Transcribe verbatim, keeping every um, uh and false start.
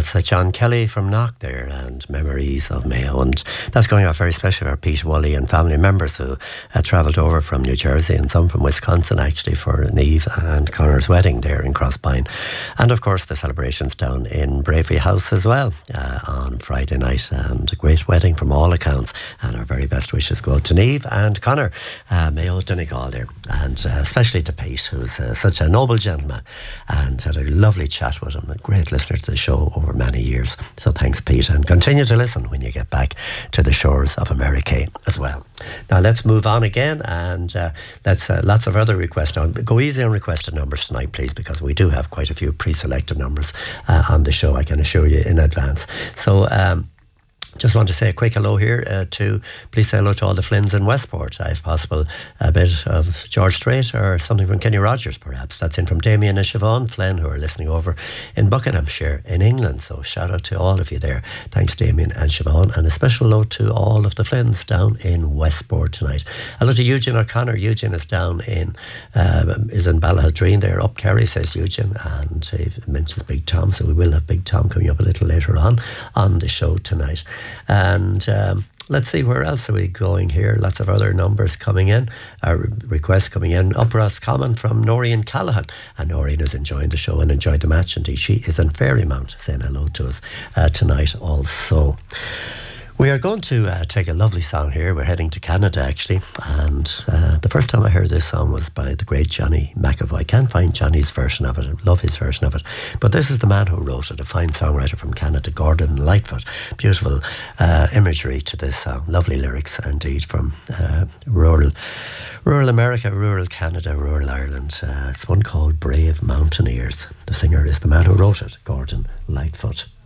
that's uh, John Kelly from Knock there, and Memories of Mayo. And that's going out very special for Pete Woolley and family members who uh, travelled over from New Jersey and some from Wisconsin actually for Niamh and Connor's wedding there in Crosspine. And of course the celebrations down in Bravery House as well uh, on Friday night, and a great wedding from all accounts. And our very best wishes go to Niamh and Connor uh, Mayo Donegal there, and uh, especially to Pete, who's uh, such a noble gentleman, and had a lovely chat with him. A great listener to the show over many years. So thanks, Pete, and continue to listen when you get back to the shores of America as well. Now let's move on again, and uh, let's uh, lots of other requests now. Go easy on requested numbers tonight, please, because we do have quite a few pre-selected numbers uh, on the show, I can assure you in advance. So um just want to say a quick hello here uh, to, please say hello to all the Flynns in Westport. Uh, if possible, a bit of George Strait or something from Kenny Rogers, perhaps. That's in from Damien and Siobhan Flynn, who are listening over in Buckinghamshire in England. So shout out to all of you there. Thanks, Damien and Siobhan. And a special hello to all of the Flynns down in Westport tonight. Hello to Eugene O'Connor. Eugene is down in, uh, is in Ballahaldreen there, up Kerry, says Eugene. And he mentions Big Tom, so we will have Big Tom coming up a little later on on the show tonight. And um, let's see, where else are we going here? Lots of other numbers coming in, uh, requests coming in. Up Roscommon from Noreen Callahan, and Noreen is enjoying the show and enjoyed the match. Indeed, she is in Fairymount saying hello to us uh, tonight also. We are going to uh, take a lovely song here. We're heading to Canada, actually. And uh, the first time I heard this song was by the great Johnny McAvoy. I can't find Johnny's version of it. I love his version of it. But this is the man who wrote it, a fine songwriter from Canada, Gordon Lightfoot. Beautiful uh, imagery to this song. Lovely lyrics, indeed, from uh, rural rural America, rural Canada, rural Ireland. Uh, it's one called Brave Mountaineers. The singer is the man who wrote it, Gordon Lightfoot.